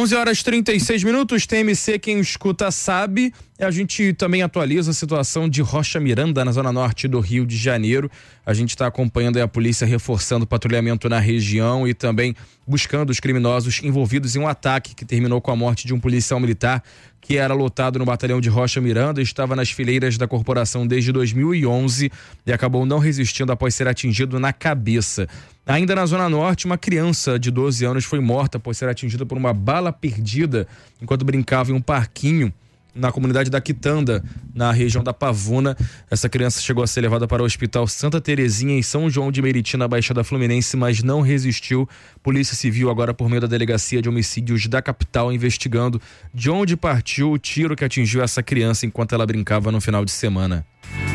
11h36, TMC, quem escuta sabe. A gente também atualiza a situação de Rocha Miranda, na zona norte do Rio de Janeiro. A gente está acompanhando a polícia reforçando o patrulhamento na região e também buscando os criminosos envolvidos em um ataque que terminou com a morte de um policial militar que era lotado no batalhão de Rocha Miranda, estava nas fileiras da corporação desde 2011 e acabou não resistindo após ser atingido na cabeça. Ainda na zona norte, uma criança de 12 anos foi morta após ser atingida por uma bala perdida enquanto brincava em um parquinho na comunidade da Quitanda, na região da Pavuna. Essa criança chegou a ser levada para o Hospital Santa Terezinha, em São João de Meriti, na Baixada Fluminense, mas não resistiu. Polícia Civil, agora por meio da Delegacia de Homicídios da capital, investigando de onde partiu o tiro que atingiu essa criança enquanto ela brincava no final de semana.